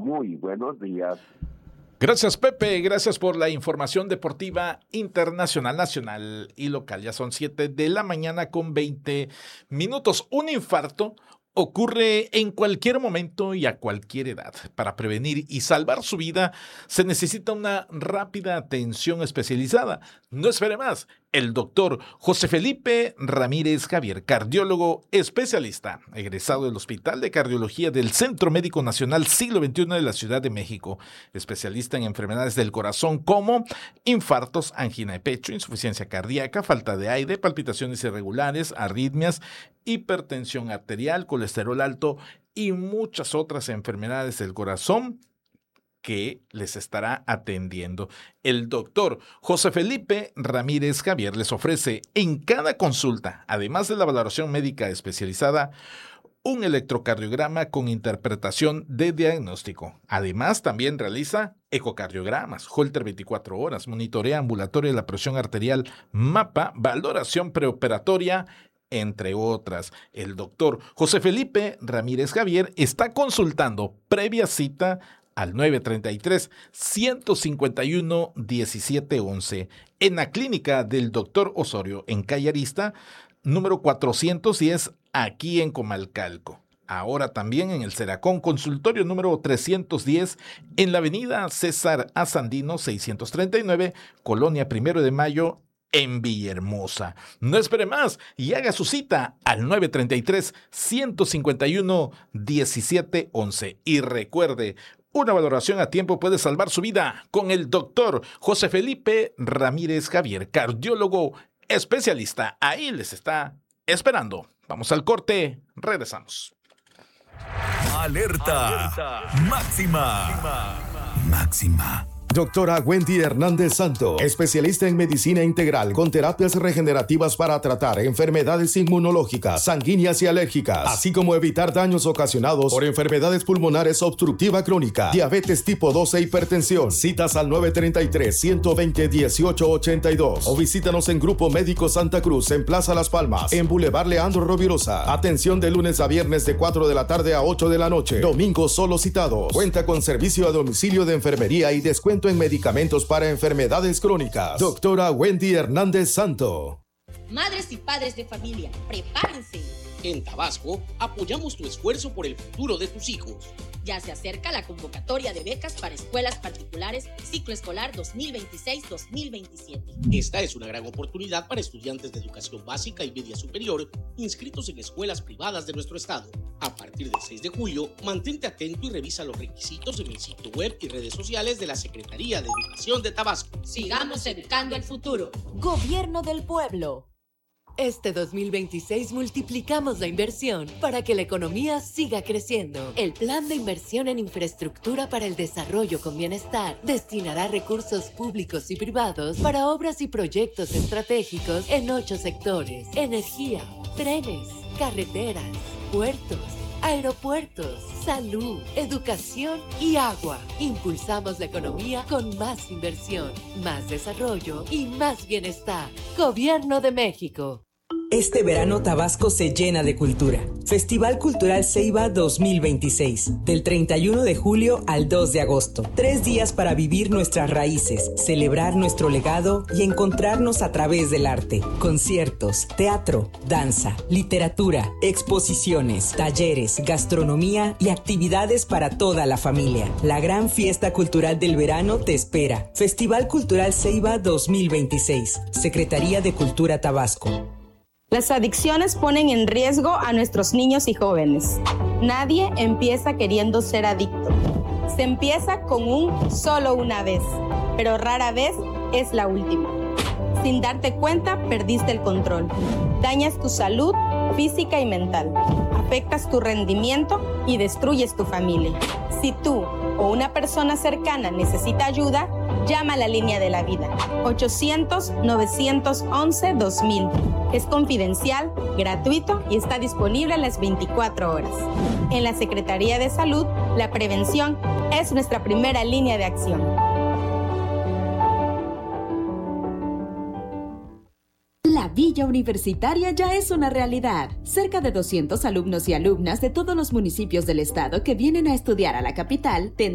Muy buenos días. Gracias, Pepe. Gracias por la información deportiva internacional, nacional y local. Ya son 7 de la mañana con 20 minutos. Un infarto ocurre en cualquier momento y a cualquier edad. Para prevenir y salvar su vida, se necesita una rápida atención especializada. No espere más. El doctor José Felipe Ramírez Javier, cardiólogo especialista, egresado del Hospital de Cardiología del Centro Médico Nacional Siglo XXI de la Ciudad de México, especialista en enfermedades del corazón como infartos, angina de pecho, insuficiencia cardíaca, falta de aire, palpitaciones irregulares, arritmias, hipertensión arterial, colesterol alto y muchas otras enfermedades del corazón que les estará atendiendo. El doctor José Felipe Ramírez Javier les ofrece en cada consulta, además de la valoración médica especializada, un electrocardiograma con interpretación de diagnóstico. Además, también realiza ecocardiogramas, Holter 24 horas, monitorea ambulatorio de la presión arterial, mapa, valoración preoperatoria, entre otras. El doctor José Felipe Ramírez Javier está consultando previa cita al 933-151-1711 en la clínica del doctor Osorio en calle Arista, número 410, aquí en Comalcalco. Ahora también en el Ceracón, consultorio número 310, en la avenida César A. Sandino, 639, Colonia 1 de Mayo, en Villahermosa. No espere más y haga su cita al 933-151-1711. Y recuerde, una valoración a tiempo puede salvar su vida con el doctor José Felipe Ramírez Javier, cardiólogo especialista. Ahí les está esperando. Vamos al corte, regresamos. Alerta. Máxima. Doctora Wendy Hernández Santo, especialista en medicina integral con terapias regenerativas para tratar enfermedades inmunológicas, sanguíneas y alérgicas, así como evitar daños ocasionados por enfermedades pulmonares obstructiva crónica, diabetes tipo 2 e hipertensión. Citas al 933-120-1882 o visítanos en Grupo Médico Santa Cruz en Plaza Las Palmas, en Boulevard Leandro Rovirosa. Atención de lunes a viernes de 4 de la tarde a 8 de la noche. Domingos solo citados. Cuenta con servicio a domicilio de enfermería y descuento en medicamentos para enfermedades crónicas. Doctora Wendy Hernández Santo. Madres y padres de familia, prepárense. En Tabasco, apoyamos tu esfuerzo por el futuro de tus hijos. Ya se acerca la convocatoria de becas para escuelas particulares ciclo escolar 2026-2027. Esta es una gran oportunidad para estudiantes de educación básica y media superior inscritos en escuelas privadas de nuestro estado. A partir del 6 de julio, mantente atento y revisa los requisitos en el sitio web y redes sociales de la Secretaría de Educación de Tabasco. Sigamos educando el futuro. Gobierno del Pueblo. Este 2026 multiplicamos la inversión para que la economía siga creciendo. El Plan de Inversión en Infraestructura para el Desarrollo con Bienestar destinará recursos públicos y privados para obras y proyectos estratégicos en 8 sectores: energía, trenes, carreteras, puertos, aeropuertos, salud, educación y agua. Impulsamos la economía con más inversión, más desarrollo y más bienestar. Gobierno de México. Este verano Tabasco se llena de cultura. Festival Cultural Ceiba 2026, del 31 de julio al 2 de agosto. 3 días para vivir nuestras raíces, celebrar nuestro legado y encontrarnos a través del arte. Conciertos, teatro, danza, literatura, exposiciones, talleres, gastronomía y actividades para toda la familia. La gran fiesta cultural del verano te espera. Festival Cultural Ceiba 2026, Secretaría de Cultura Tabasco. Las adicciones ponen en riesgo a nuestros niños y jóvenes. Nadie empieza queriendo ser adicto. Se empieza con solo una vez, pero rara vez es la última. Sin darte cuenta, perdiste el control. Dañas tu salud física y mental. Afectas tu rendimiento y destruyes tu familia. Si tú o una persona cercana necesita ayuda, llama a la línea de la vida, 800-911-2000. Es confidencial, gratuito y está disponible a las 24 horas. En la Secretaría de Salud, la prevención es nuestra primera línea de acción. La Villa Universitaria ya es una realidad. Cerca de 200 alumnos y alumnas de todos los municipios del estado que vienen a estudiar a la capital